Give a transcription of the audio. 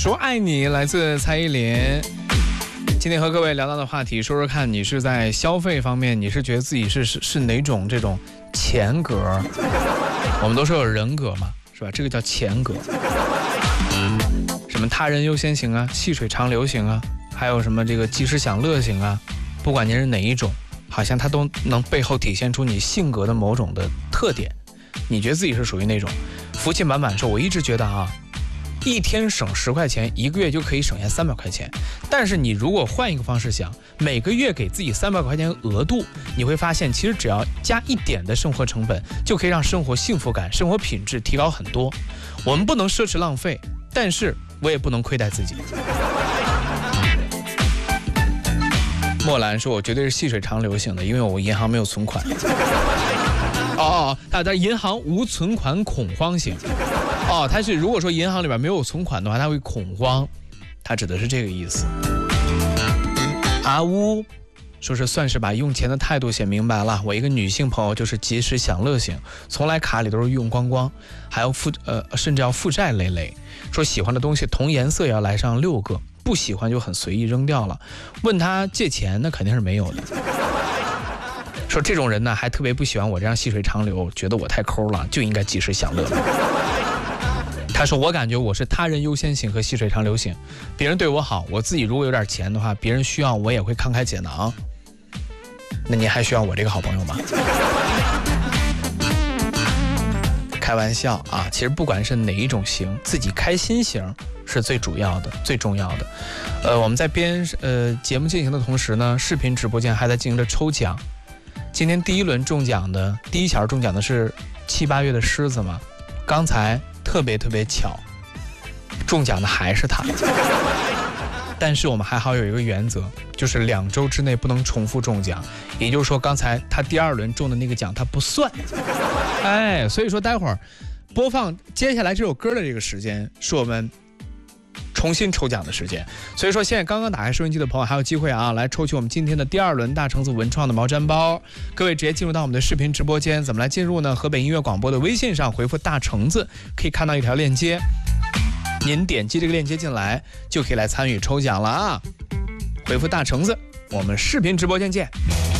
说爱你来自蔡依林。今天和各位聊到的话题，说说看你是在消费方面，你是觉得自己是哪种这种钱格？我们都说有人格嘛，是吧？这个叫钱格。什么他人优先型啊，细水长流型啊，还有什么这个及时享乐型啊，不管您是哪一种，好像它都能背后体现出你性格的某种的特点。你觉得自己是属于那种福气满满？说我一直觉得啊，一天省10块钱，一个月就可以省下300块钱。但是你如果换一个方式想，每个月给自己300块钱额度，你会发现其实只要加一点的生活成本，就可以让生活幸福感、生活品质提高很多。我们不能奢侈浪费，但是我也不能亏待自己。莫兰说，我绝对是细水长流型的，因为我银行没有存款。他银行无存款恐慌型。他是如果说银行里边没有存款的话，他会恐慌，他指的是这个意思。阿乌说是算是把用钱的态度写明白了。我一个女性朋友就是及时享乐型，从来卡里都是用光光，还要甚至要负债累累。说喜欢的东西同颜色也要来上6个，不喜欢就很随意扔掉了。问他借钱那肯定是没有的。说这种人呢还特别不喜欢我这样细水长流，觉得我太抠了，就应该及时享乐。他说我感觉我是他人优先型和细水长流型，别人对我好，我自己如果有点钱的话，别人需要我也会慷慨解囊。那你还需要我这个好朋友吗？开玩笑啊，其实不管是哪一种型，自己开心型是最主要的、最重要的。我们在节目进行的同时呢，视频直播间还在进行着抽奖。今天第一轮中奖的第一条中奖的是7、8月的狮子嘛，刚才特别巧，中奖的还是他。但是我们还好有一个原则，就是2周之内不能重复中奖，也就是说刚才他第2轮中的那个奖他不算。所以说待会儿播放接下来这首歌的这个时间是我们重新抽奖的时间。所以说现在刚刚打开收音机的朋友还有机会啊，来抽取我们今天的第2轮大橙子文创的毛毡包。各位直接进入到我们的视频直播间，怎么来进入呢？河北音乐广播的微信上回复大橙子，可以看到一条链接，您点击这个链接进来就可以来参与抽奖了啊！回复大橙子，我们视频直播间见。